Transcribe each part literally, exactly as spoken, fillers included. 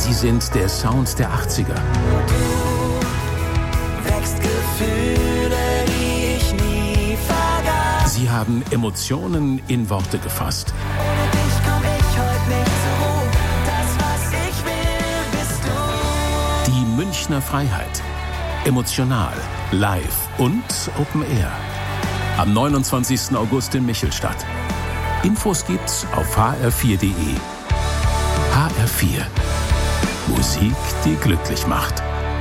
Sie sind der Sound der achtziger. Du wächst Gefühle, die ich nie vergaß. Sie haben Emotionen in Worte gefasst. Ohne dich komm ich heute nicht zur Ruhe. Das, was ich will, bist du. Die Münchner Freiheit. Emotional, live und Open Air. Am neunundzwanzigsten August in Michelstadt. Infos gibt's auf h r vier punkt d e. H R vier. Musik, die glücklich macht.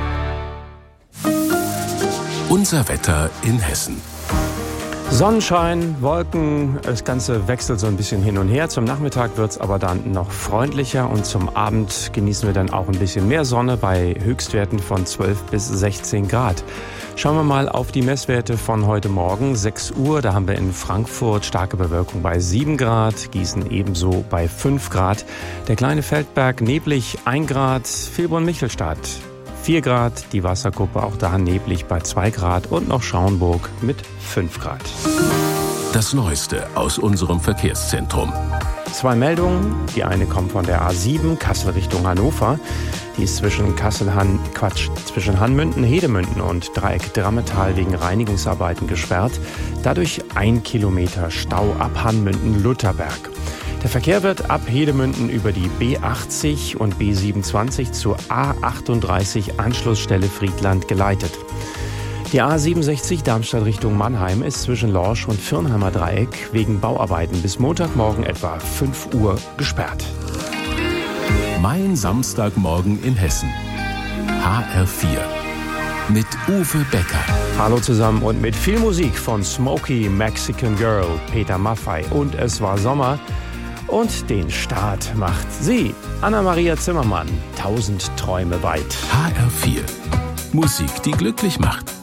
Unser Wetter in Hessen. Sonnenschein, Wolken, das Ganze wechselt so ein bisschen hin und her. Zum Nachmittag wird es aber dann noch freundlicher und zum Abend genießen wir dann auch ein bisschen mehr Sonne bei Höchstwerten von zwölf bis sechzehn Grad. Schauen wir mal auf die Messwerte von heute Morgen, sechs Uhr. Da haben wir in Frankfurt starke Bewölkung bei sieben Grad, Gießen ebenso bei fünf Grad. Der kleine Feldberg neblig ein Grad, Vilbronn-Michelstadt vier Grad, die Wasserkuppe auch da neblig bei zwei Grad und noch Schauenburg mit fünf Grad. Das Neueste aus unserem Verkehrszentrum. Zwei Meldungen. Die eine kommt von der A sieben, Kassel Richtung Hannover. Die ist zwischen Kassel, Han, Quatsch, zwischen Hanmünden, Hedemünden und Dreieck Drammetal wegen Reinigungsarbeiten gesperrt. Dadurch ein Kilometer Stau ab Hanmünden-Lutherberg. Der Verkehr wird ab Hedemünden über die B achtzig und B siebenundzwanzig zur A achtunddreißig Anschlussstelle Friedland geleitet. Die A siebenundsechzig Darmstadt Richtung Mannheim ist zwischen Lorsch und Firnheimer Dreieck wegen Bauarbeiten bis Montagmorgen etwa fünf Uhr gesperrt. Mein Samstagmorgen in Hessen. H R vier. Mit Uwe Becker. Hallo zusammen und mit viel Musik von Smoky Mexican Girl, Peter Maffay und Es war Sommer. Und den Start macht sie, Anna-Maria Zimmermann, Tausend Träume weit. H R vier. Musik, die glücklich macht.